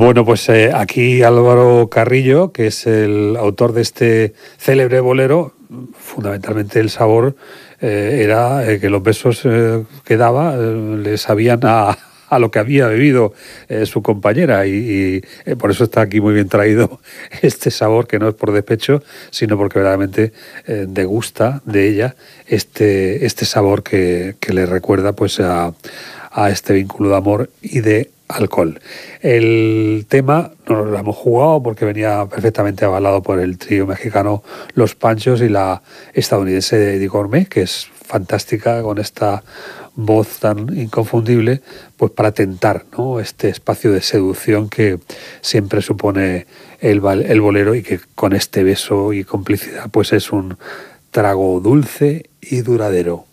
Bueno, pues aquí Álvaro Carrillo, que es el autor de este célebre bolero, fundamentalmente el sabor era que los besos que daba le sabían a lo que había bebido su compañera y por eso está aquí muy bien traído este sabor, que no es por despecho, sino porque verdaderamente degusta de ella este sabor que le recuerda pues a este vínculo de amor y de alcohol. El tema no lo hemos jugado porque venía perfectamente avalado por el trío mexicano Los Panchos y la estadounidense Eddie Gourmet, que es fantástica con esta voz tan inconfundible, pues para tentar, ¿no?, este espacio de seducción que siempre supone el bolero y que con este beso y complicidad pues es un trago dulce y duradero.